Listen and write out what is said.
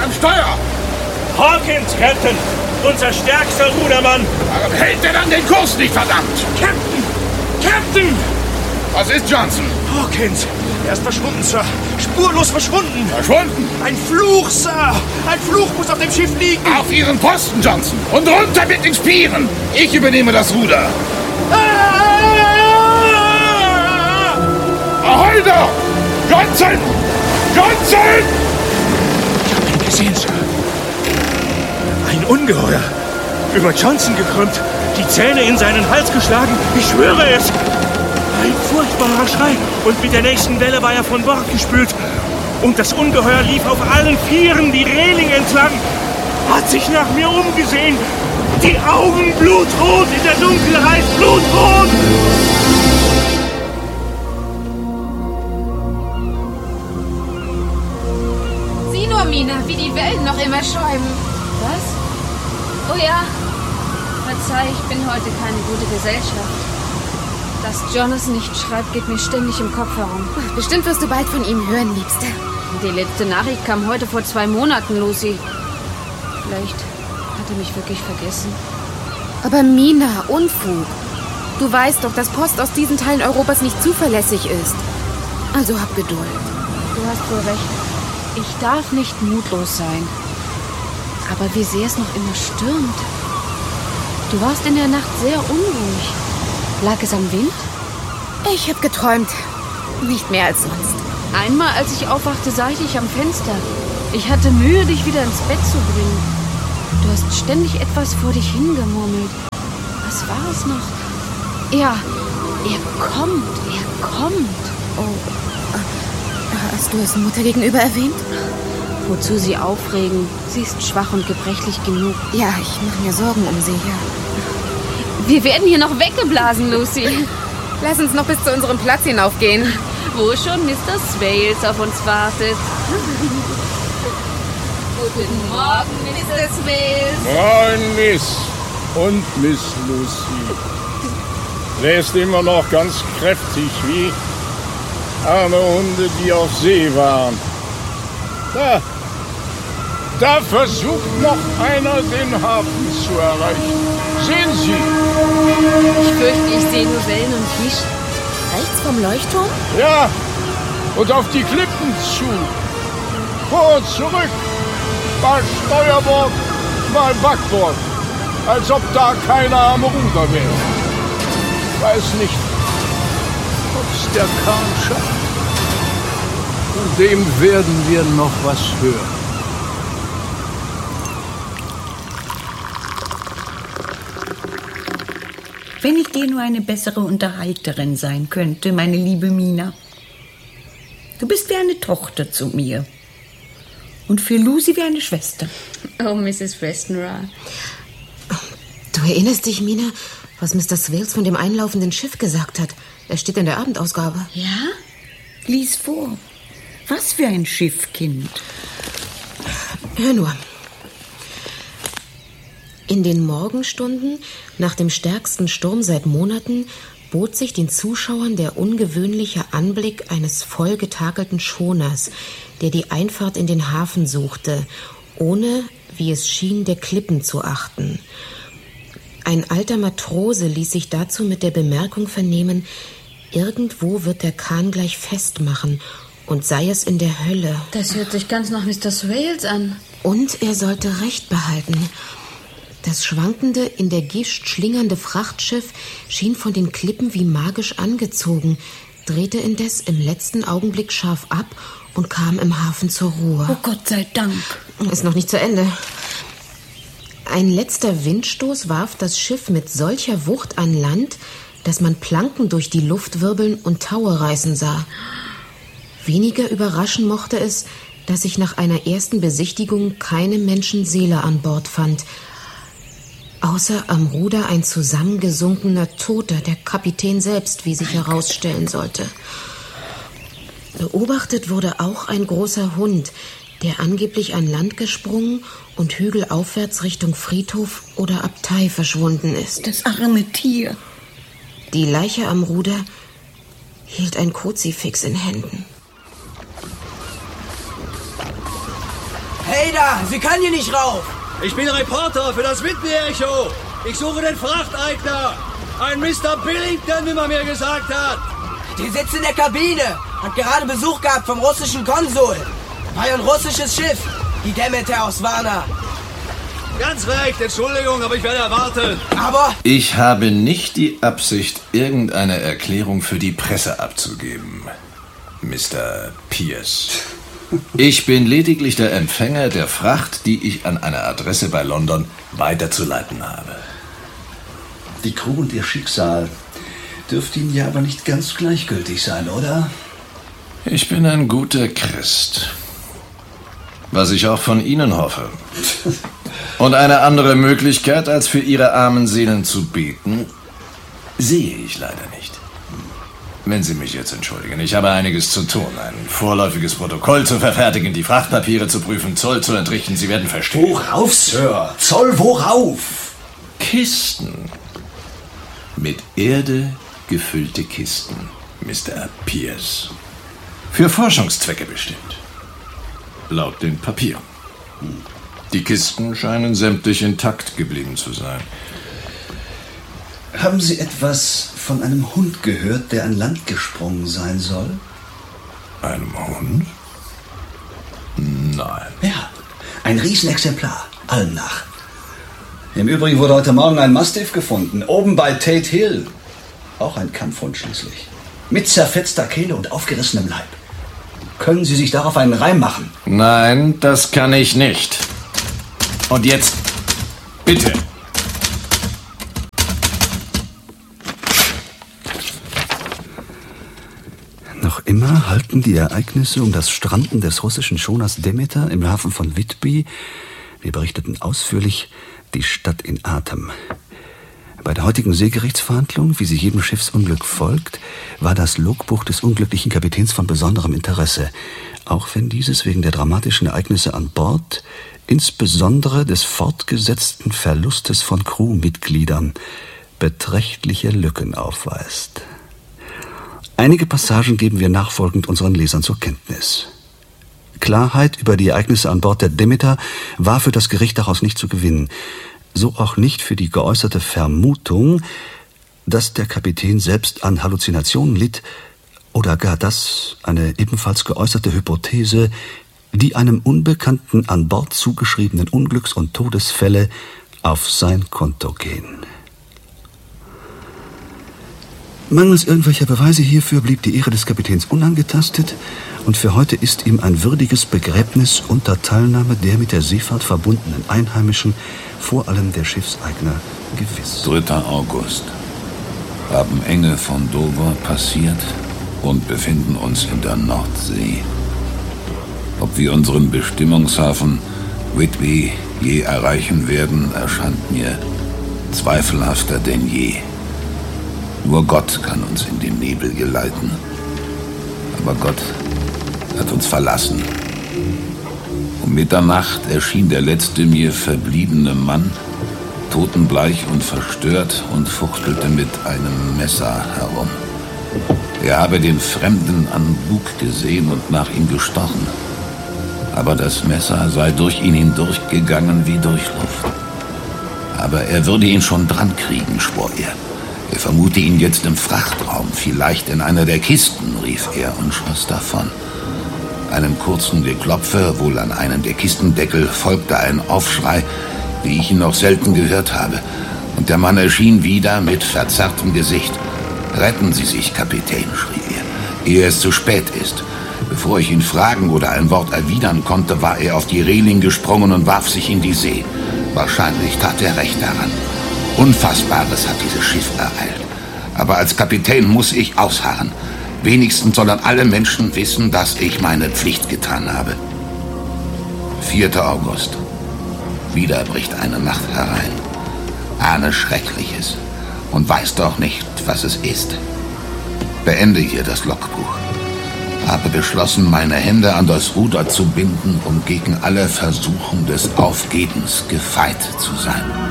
am Steuer! Hawkins, Captain! Unser stärkster Rudermann! Warum hält er dann den Kurs nicht, verdammt? Captain! Captain! Was ist Johnson? Hawkins! Er ist verschwunden, Sir. Spurlos verschwunden. Verschwunden? Ein Fluch, Sir. Ein Fluch muss auf dem Schiff liegen. Auf Ihren Posten, Johnson. Und runter mit den Spieren. Ich übernehme das Ruder. Ahoi da! Johnson! Johnson! Ich habe ihn gesehen, Sir. Ein Ungeheuer. Über Johnson gekrümmt. Die Zähne in seinen Hals geschlagen. Ich schwöre es. Ein furchtbarer Schrei. Und mit der nächsten Welle war er von Bord gespült. Und das Ungeheuer lief auf allen Vieren die Reling entlang. Hat sich nach mir umgesehen. Die Augen blutrot in der Dunkelheit. Blutrot! Sieh nur, Mina, wie die Wellen noch immer schäumen. Was? Oh ja. Verzeih, ich bin heute keine gute Gesellschaft. Dass Jonas nicht schreibt, geht mir ständig im Kopf herum. Bestimmt wirst du bald von ihm hören, Liebste. Die letzte Nachricht kam heute vor 2 Monaten, Lucy. Vielleicht hat er mich wirklich vergessen. Aber Mina, Unfug. Du weißt doch, dass Post aus diesen Teilen Europas nicht zuverlässig ist. Also hab Geduld. Du hast wohl recht. Ich darf nicht mutlos sein. Aber wie sehr es noch immer stürmt. Du warst in der Nacht sehr unruhig. Lag es am Wind? Ich hab geträumt. Nicht mehr als sonst. Einmal, als ich aufwachte, sah ich dich am Fenster. Ich hatte Mühe, dich wieder ins Bett zu bringen. Du hast ständig etwas vor dich hingemurmelt. Was war es noch? Er kommt. Oh, hast du es Mutter gegenüber erwähnt? Wozu sie aufregen? Sie ist schwach und gebrechlich genug. Ja, ich mache mir Sorgen um sie, ja. Wir werden hier noch weggeblasen, Lucy. Lass uns noch bis zu unserem Platz hinaufgehen. Wo schon Mr. Swales auf uns wartet. Guten Morgen, Mr. Swales. Moin, Miss. Und Miss Lucy. Bläst immer noch ganz kräftig wie arme Hunde, die auf See waren. Da versucht noch einer, den Hafen zu erreichen. Sehen Sie? Ich fürchte, ich sehe nur Wellen und Gischt. Rechts vom Leuchtturm? Ja, und auf die Klippen zu. Vor und zurück. Mal Steuerbord, mal Backbord. Als ob da keiner am Ruder wäre. Weiß nicht, ob's der Kahn schafft. Von dem werden wir noch was hören. Wenn ich dir nur eine bessere Unterhalterin sein könnte, meine liebe Mina. Du bist wie eine Tochter zu mir. Und für Lucy wie eine Schwester. Oh, Mrs. Westenra. Du erinnerst dich, Mina, was Mr. Swales von dem einlaufenden Schiff gesagt hat? Er steht in der Abendausgabe. Ja? Lies vor. Was für ein Schiff, Kind. Hör nur. In den Morgenstunden, nach dem stärksten Sturm seit Monaten, bot sich den Zuschauern der ungewöhnliche Anblick eines vollgetakelten Schoners, der die Einfahrt in den Hafen suchte, ohne, wie es schien, der Klippen zu achten. Ein alter Matrose ließ sich dazu mit der Bemerkung vernehmen, irgendwo wird der Kahn gleich festmachen, und sei es in der Hölle. Das hört sich ganz nach Mr. Swales an. Und er sollte Recht behalten. Das schwankende, in der Gischt schlingernde Frachtschiff schien von den Klippen wie magisch angezogen, drehte indes im letzten Augenblick scharf ab und kam im Hafen zur Ruhe. Oh Gott sei Dank. Ist noch nicht zu Ende. Ein letzter Windstoß warf das Schiff mit solcher Wucht an Land, dass man Planken durch die Luft wirbeln und Taue reißen sah. Weniger überraschen mochte es, dass sich nach einer ersten Besichtigung keine Menschenseele an Bord fand, außer am Ruder ein zusammengesunkener Toter, der Kapitän selbst, wie sich herausstellen sollte. Beobachtet wurde auch ein großer Hund, der angeblich an Land gesprungen und hügelaufwärts Richtung Friedhof oder Abtei verschwunden ist. Das arme Tier. Die Leiche am Ruder hielt ein Kruzifix in Händen. Hey, Hey da, Sie können hier nicht rauf! Ich bin Reporter für das Whitby-Echo. Ich suche den Frachteigner. Ein Mr. Billington, wie man mir gesagt hat. Der sitzt in der Kabine. Hat gerade Besuch gehabt vom russischen Konsul. War ja ein russisches Schiff. Die Demeter aus Varna. Ganz recht, Entschuldigung, aber ich werde erwartet. Aber... Ich habe nicht die Absicht, irgendeine Erklärung für die Presse abzugeben, Mr. Pierce. Ich bin lediglich der Empfänger der Fracht, die ich an eine Adresse bei London weiterzuleiten habe. Die Crew und ihr Schicksal dürfte Ihnen ja aber nicht ganz gleichgültig sein, oder? Ich bin ein guter Christ. Was ich auch von Ihnen hoffe. Und eine andere Möglichkeit, als für Ihre armen Seelen zu beten, sehe ich leider nicht. Wenn Sie mich jetzt entschuldigen, ich habe einiges zu tun. Ein vorläufiges Protokoll zu verfertigen, die Frachtpapiere zu prüfen, Zoll zu entrichten. Sie werden verstehen. Worauf, Sir? Zoll, worauf? Kisten. Mit Erde gefüllte Kisten, Mr. Pierce. Für Forschungszwecke bestimmt. Laut den Papieren. Die Kisten scheinen sämtlich intakt geblieben zu sein. Haben Sie etwas von einem Hund gehört, der an Land gesprungen sein soll? Einem Hund? Nein. Ja, ein Riesenexemplar, allem nach. Im Übrigen wurde heute Morgen ein Mastiff gefunden, oben bei Tate Hill. Auch ein Kampfhund schließlich. Mit zerfetzter Kehle und aufgerissenem Leib. Können Sie sich darauf einen Reim machen? Nein, das kann ich nicht. Und jetzt, bitte. Noch immer halten die Ereignisse um das Stranden des russischen Schoners Demeter im Hafen von Whitby, wir berichteten ausführlich, die Stadt in Atem. Bei der heutigen Seegerichtsverhandlung, wie sie jedem Schiffsunglück folgt, war das Logbuch des unglücklichen Kapitäns von besonderem Interesse, auch wenn dieses wegen der dramatischen Ereignisse an Bord, insbesondere des fortgesetzten Verlustes von Crewmitgliedern, beträchtliche Lücken aufweist. Einige Passagen geben wir nachfolgend unseren Lesern zur Kenntnis. Klarheit über die Ereignisse an Bord der Demeter war für das Gericht daraus nicht zu gewinnen, so auch nicht für die geäußerte Vermutung, dass der Kapitän selbst an Halluzinationen litt, oder gar das, eine ebenfalls geäußerte Hypothese, die einem Unbekannten an Bord zugeschriebenen Unglücks- und Todesfälle auf sein Konto gehen. Mangels irgendwelcher Beweise hierfür blieb die Ehre des Kapitäns unangetastet, und für heute ist ihm ein würdiges Begräbnis unter Teilnahme der mit der Seefahrt verbundenen Einheimischen, vor allem der Schiffseigner, gewiss. 3. August. Haben Enge von Dover passiert und befinden uns in der Nordsee. Ob wir unseren Bestimmungshafen Whitby je erreichen werden, erscheint mir zweifelhafter denn je. Nur Gott kann uns in den Nebel geleiten. Aber Gott hat uns verlassen. Um Mitternacht erschien der letzte mir verbliebene Mann, totenbleich und verstört, und fuchtelte mit einem Messer herum. Er habe den Fremden an Bug gesehen und nach ihm gestochen. Aber das Messer sei durch ihn hindurchgegangen wie durch Luft. Aber er würde ihn schon dran kriegen, schwor er. Er vermute ihn jetzt im Frachtraum, vielleicht in einer der Kisten, rief er und schoss davon. Einem kurzen Geklopfe, wohl an einen der Kistendeckel, folgte ein Aufschrei, wie ich ihn noch selten gehört habe. Und der Mann erschien wieder mit verzerrtem Gesicht. »Retten Sie sich, Kapitän«, schrie er, ehe es zu spät ist. Bevor ich ihn fragen oder ein Wort erwidern konnte, war er auf die Reling gesprungen und warf sich in die See. Wahrscheinlich tat er recht daran. Unfassbares hat dieses Schiff ereilt. Aber als Kapitän muss ich ausharren. Wenigstens sollen alle Menschen wissen, dass ich meine Pflicht getan habe. 4. August. Wieder bricht eine Nacht herein. Ahne Schreckliches und weiß doch nicht, was es ist. Beende hier das Logbuch. Habe beschlossen, meine Hände an das Ruder zu binden, um gegen alle Versuchung des Aufgebens gefeit zu sein.